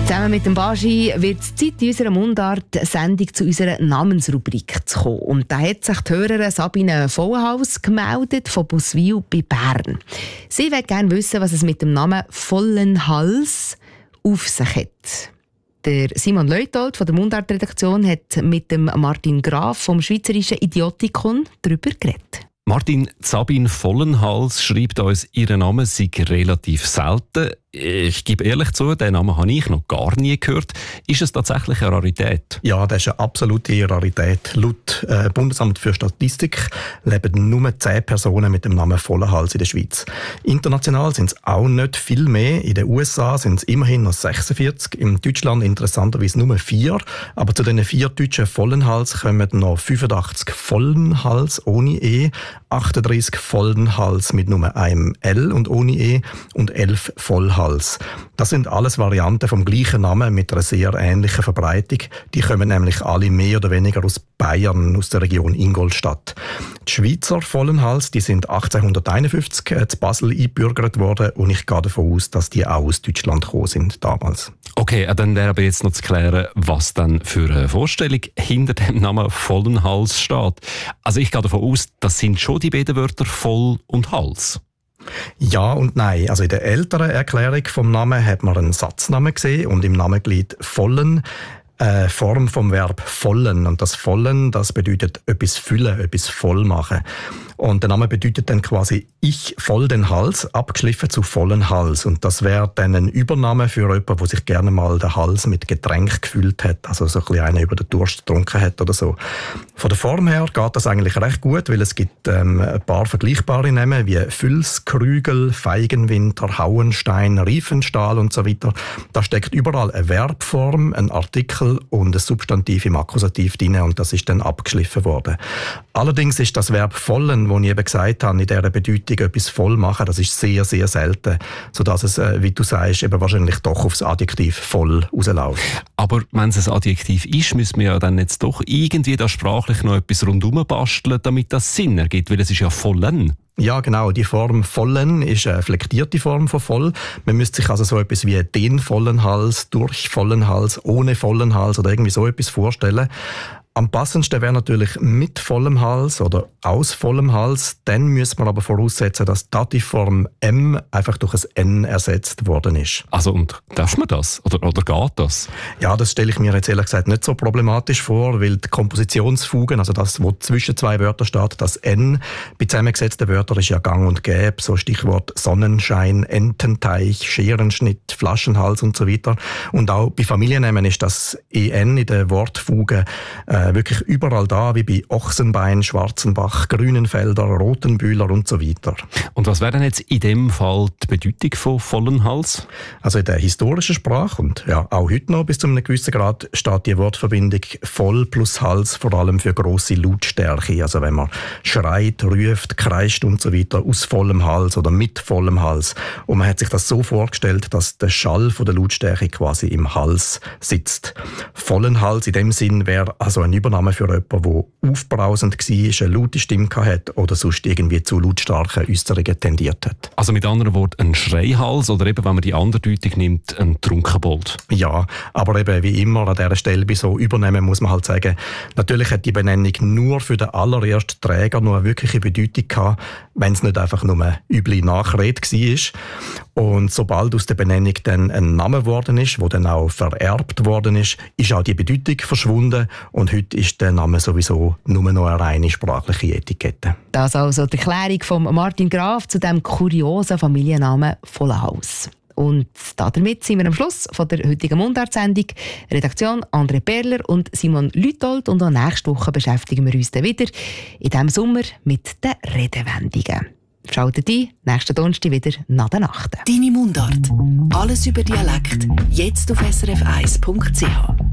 Zusammen mit dem Baschi wird es Zeit, in unserer Mundart-Sendung zu unserer Namensrubrik zu kommen. Und da hat sich die Hörerin Sabine Vollenhals gemeldet von Buswil bei Bern. Sie will gerne wissen, was es mit dem Namen Vollenhals auf sich hat. Der Simon Leuthold von der Mundart-Redaktion hat mit dem Martin Graf vom Schweizerischen Idiotikon darüber geredet. Martin, Sabine Vollenhals schreibt uns, ihr Name sei relativ selten. Ich gebe ehrlich zu, den Namen habe ich noch gar nie gehört. Ist es tatsächlich eine Rarität? Ja, das ist eine absolute Rarität. Laut Bundesamt für Statistik leben nur 10 Personen mit dem Namen Vollenhals in der Schweiz. International sind es auch nicht viel mehr. In den USA sind es immerhin noch 46. In Deutschland interessanterweise nur 4. Aber zu diesen 4 deutschen Vollenhals kommen noch 85 Vollenhals ohne E, 38 Vollenhals mit nur einem L und ohne E und 11 Vollhals. Das sind alles Varianten vom gleichen Namen mit einer sehr ähnlichen Verbreitung. Die kommen nämlich alle mehr oder weniger aus Bayern, aus der Region Ingolstadt. Die Schweizer Vollenhals, die sind 1851 zu Basel eingebürgert worden und ich gehe davon aus, dass die auch aus Deutschland gekommen sind damals. Okay, dann wäre aber jetzt noch zu klären, was dann für eine Vorstellung hinter dem Namen Vollenhals steht. Also ich gehe davon aus, das sind schon die beiden Wörter Voll und Hals. Ja und nein. Also in der älteren Erklärung vom Namen hat man einen Satznamen gesehen und im Namenglied Vollen Form vom Verb vollen. Und das Vollen, das bedeutet etwas füllen, etwas voll machen. Und der Name bedeutet dann quasi ich voll den Hals, abgeschliffen zu vollen Hals. Und das wäre dann ein Übername für jemanden, der sich gerne mal den Hals mit Getränk gefüllt hat. Also so ein bisschen einer über den Durst getrunken hat oder so. Von der Form her geht das eigentlich recht gut, weil es gibt ein paar vergleichbare Namen wie Füls, Krügel, Feigenwinter, Hauenstein, Riefenstahl und so weiter. Da steckt überall eine Verbform, ein Artikel und ein Substantiv im Akkusativ drin und das ist dann abgeschliffen worden. Allerdings ist das Verb vollen, das ich eben gesagt habe, in dieser Bedeutung etwas voll machen, das ist sehr, sehr selten, sodass es, wie du sagst, eben wahrscheinlich doch aufs Adjektiv voll rausläuft. Aber wenn es ein Adjektiv ist, müssen wir ja dann jetzt doch irgendwie da sprachlich noch etwas rundherum basteln, damit das Sinn ergibt, weil es ist ja vollen. Ja, genau. Die Form vollen ist eine flektierte Form von voll. Man müsste sich also so etwas wie den vollen Hals, durch vollen Hals, ohne vollen Hals oder irgendwie so etwas vorstellen. Am passendsten wäre natürlich mit vollem Hals oder aus vollem Hals. Dann müsste man aber voraussetzen, dass die Dativform M einfach durch ein N ersetzt worden ist. Also, und darf man das? Oder geht das? Ja, das stelle ich mir jetzt ehrlich gesagt nicht so problematisch vor, weil die Kompositionsfugen, also das, was zwischen 2 Wörtern steht, das N, bei zusammengesetzten Wörtern ist ja gang und gäbe, so Stichwort Sonnenschein, Ententeich, Scherenschnitt, Flaschenhals und so weiter. Und auch bei Familiennamen ist das EN in der Wortfuge wirklich überall da, wie bei Ochsenbein, Schwarzenbach, Grünenfelder, Rotenbühler und so weiter. Und was wäre denn jetzt in dem Fall die Bedeutung von vollen Hals? Also in der historischen Sprache und ja auch heute noch bis zu einem gewissen Grad steht die Wortverbindung voll plus Hals vor allem für grosse Lautstärke. Also wenn man schreit, ruft, kreischt und so weiter aus vollem Hals oder mit vollem Hals. Und man hat sich das so vorgestellt, dass der Schall von der Lautstärke quasi im Hals sitzt. Vollen Hals in dem Sinn wäre also ein Übername für jemanden, der aufbrausend war, eine laute Stimme hatte oder sonst irgendwie zu lautstarken Äußerungen tendiert hat. Also mit anderen Worten ein Schreihals oder eben, wenn man die andere Deutung nimmt, ein Trunkenbold. Ja, aber eben wie immer an dieser Stelle bei so Übernehmen muss man halt sagen, natürlich hat die Benennung nur für den allerersten Träger noch eine wirkliche Bedeutung gehabt, wenn es nicht einfach nur eine üble Nachrede war. Und sobald aus der Benennung dann ein Name geworden ist, der dann auch vererbt worden ist auch die Bedeutung verschwunden und heute ist der Name sowieso nur noch eine reine sprachliche Etikette. Das also die Erklärung von Martin Graf zu dem kuriosen Familiennamen Vollenhals. Und damit sind wir am Schluss von der heutigen Mundart-Sendung. Redaktion André Perler und Simon Leuthold. Und auch nächste Woche beschäftigen wir uns dann wieder in diesem Sommer mit den Redewendungen. Schaltet ein, nächsten Donnerstag wieder nach der Nacht. Deine Mundart. Alles über Dialekt. Jetzt auf srf1.ch.